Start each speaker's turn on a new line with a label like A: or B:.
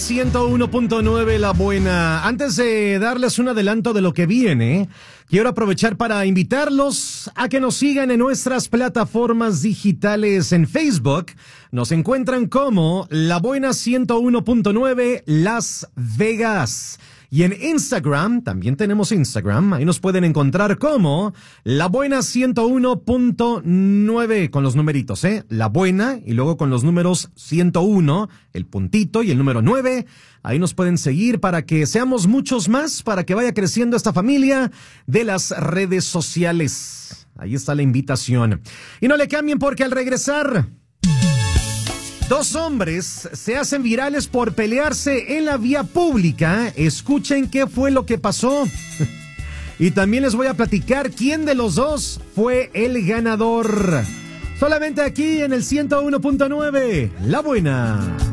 A: 101.9 La Buena. Antes de darles un adelanto de lo que viene, quiero aprovechar para invitarlos a que nos sigan en nuestras plataformas digitales. En Facebook nos encuentran como La Buena 101.9 Las Vegas. Y en Instagram, también tenemos Instagram, ahí nos pueden encontrar como La Buena 101.9 con los numeritos, La Buena y luego con los números 101, el puntito y el número 9. Ahí nos pueden seguir para que seamos muchos más, para que vaya creciendo esta familia de las redes sociales. Ahí está la invitación. Y no le cambien porque al regresar, dos hombres se hacen virales por pelearse en la vía pública. Escuchen qué fue lo que pasó. Y también les voy a platicar quién de los dos fue el ganador. Solamente aquí en el 101.9, La Buena.